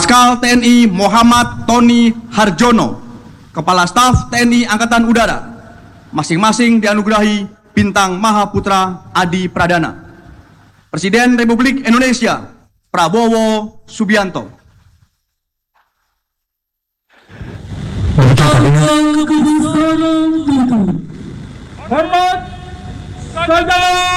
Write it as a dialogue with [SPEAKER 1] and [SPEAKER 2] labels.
[SPEAKER 1] Marskal TNI Muhammad Tony Harjono, Kepala Staf TNI Angkatan Udara, masing-masing dianugerahi Bintang Mahaputra Adi Pradana. Presiden Republik Indonesia Prabowo Subianto.
[SPEAKER 2] Hormat, saudara.